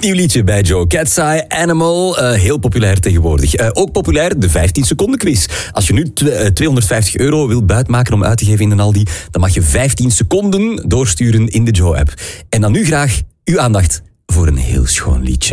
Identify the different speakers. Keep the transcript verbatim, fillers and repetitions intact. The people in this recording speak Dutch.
Speaker 1: Nieuw liedje bij Joe. Cat's Eye, Animal, uh, heel populair tegenwoordig. Uh, ook populair de vijftien seconden quiz. Als je nu tweehonderdvijftig euro wilt buitmaken om uit te geven in een Aldi, dan mag je vijftien seconden doorsturen in de Joe-app. En dan nu graag uw aandacht voor een heel schoon liedje.